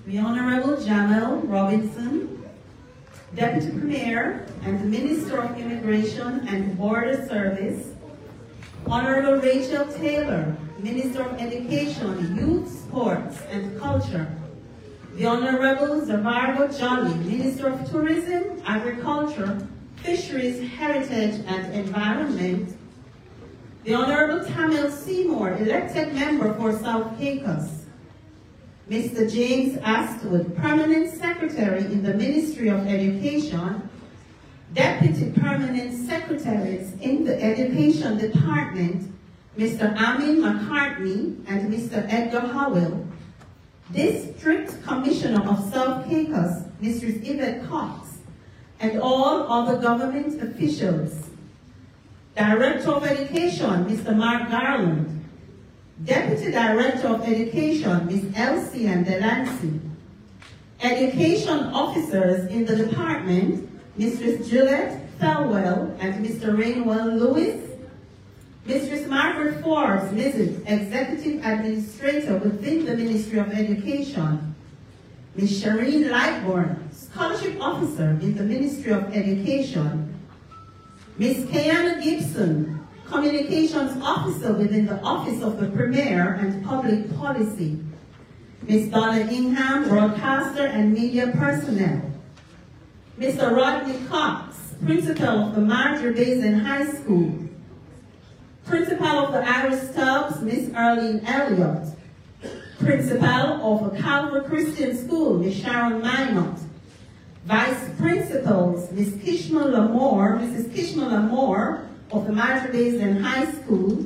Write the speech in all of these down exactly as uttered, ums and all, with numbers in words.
the Honorable Jamel Robinson, Deputy Premier and the Minister of Immigration and Border Service, Honorable Rachel Taylor, Minister of Education, Youth, Sports and Culture, the Honorable Zavargo Jolly, Minister of Tourism, Agriculture, Fisheries, Heritage and Environment, the Honorable Tamil Seymour, elected member for South Caicos, Mister James Astwood, Permanent Secretary in the Ministry of Education, Deputy Permanent Secretaries in the Education Department, Mister Amin McCartney and Mister Edgar Howell, District Commissioner of South Caicos, Mistress Yvette Cox, and all other government officials, Director of Education, Mister Mark Garland, Deputy Director of Education, Miz Elsie and Delancey, Education Officers in the Department, Mistress Gillette Thelwell and Mister Rainwell Lewis, Mistress Margaret Forbes, Missus Executive Administrator within the Ministry of Education, Miz Shireen Lightbourne, Scholarship Officer in the Ministry of Education, Miz Kayana Gibson, Communications Officer within the Office of the Premier and Public Policy, Miz Donna Ingham, Broadcaster and Media Personnel, Mister Rodney Cox, Principal of the Marjorie Basin High School, Principal of the Irish Stubbs, Miss Arlene Elliott, Principal of the Calvary Christian School, Miss Sharon Minot, Vice Principals, Miss Kishma Lamore, Missus Kishma Lamore of the Marjorie Basin High School,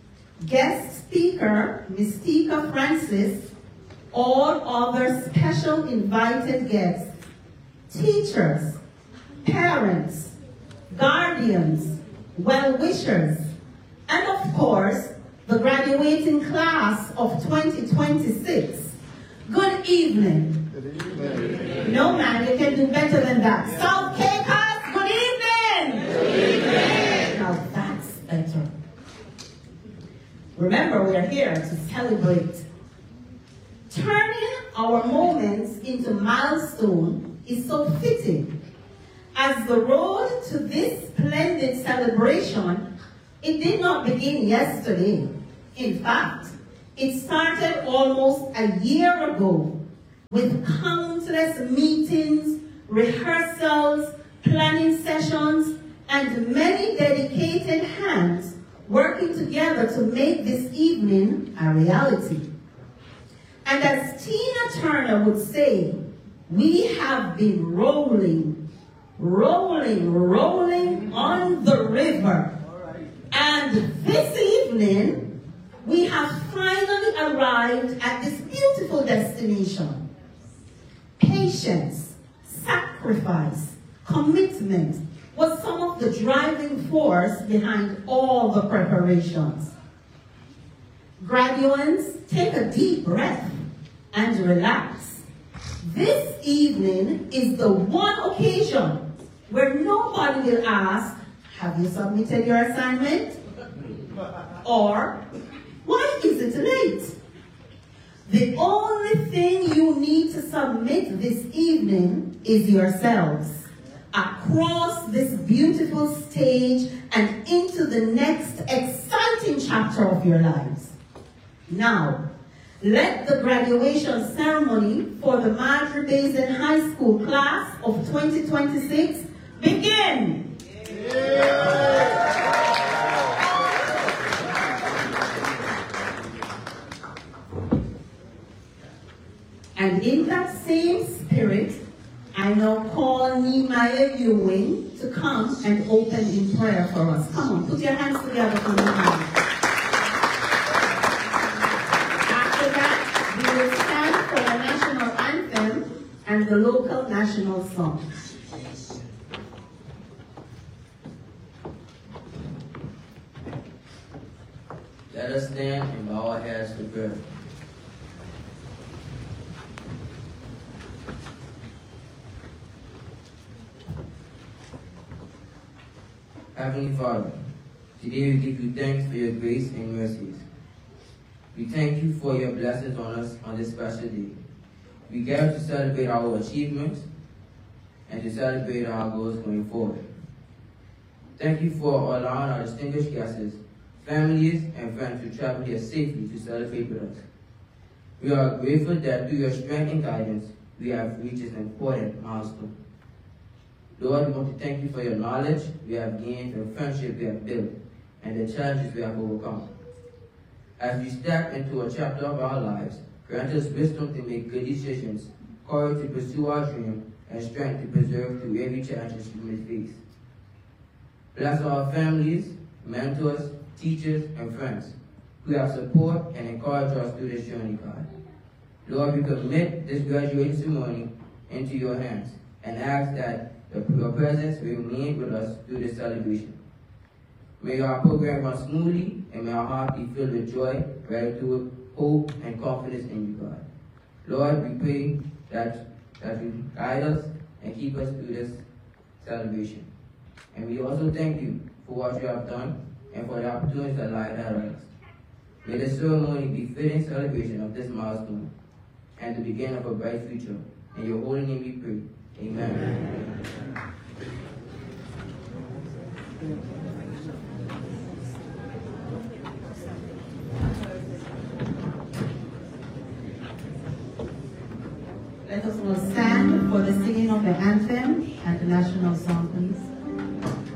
Guest Speaker, Miss Tika Francis, all other special invited guests, teachers, parents, guardians, well-wishers, and of course, the graduating class of twenty twenty-six. Good evening. Good evening. No man, you can do better than that. South Caicos, good evening. Good evening. Now that's better. Remember, we are here to celebrate. Turning our moments into milestones is so fitting, as the road to this splendid celebration, it did not begin yesterday. In fact, it started almost a year ago with countless meetings, rehearsals, planning sessions, and many dedicated hands working together to make this evening a reality. And as Tina Turner would say, we have been rolling, rolling, rolling on the river. And this evening, we have finally arrived at this beautiful destination. Patience, sacrifice, commitment was some of the driving force behind all the preparations. Graduates, take a deep breath and relax. This evening is the one occasion where nobody will ask, have you submitted your assignment? Or, why is it late? The only thing you need to submit this evening is yourselves across this beautiful stage and into the next exciting chapter of your lives. Now, let the graduation ceremony for the Marjorie Basin High School class of twenty twenty-six begin. Yeah. And in that same spirit, I now call Nehemiah Ewing to come and open in prayer for us. Come on, put your hands together for Nehemiah. After that, we will stand for the national anthem and the local national song. Let us stand and bow our heads to prayer. Heavenly Father, today we give you thanks for your grace and mercies. We thank you for your blessings on us on this special day. We gather to celebrate our achievements and to celebrate our goals going forward. Thank you for allowing our distinguished guests, families, and friends to travel here safely to celebrate with us. We are grateful that through your strength and guidance, we have reached this important milestone. Lord, we want to thank you for your knowledge we have gained, the friendship we have built, and the challenges we have overcome. As we step into a chapter of our lives, grant us wisdom to make good decisions, courage to pursue our dream, and strength to persevere through every challenge we may face. Bless our families, mentors, teachers, and friends who have support and encourage us through this journey, God. Lord, we commit this graduation ceremony into your hands and ask that your presence remain with us through this celebration. May our program run smoothly and may our heart be filled with joy, gratitude, hope, and confidence in you, God. Lord, we pray that, that you guide us and keep us through this celebration. And we also thank you for what you have done and for the opportunities that lie ahead of us. May this ceremony be fitting celebration of this milestone and the beginning of a bright future. In your holy name we pray. Amen. Amen. Let us all stand for the singing of the anthem and the national song.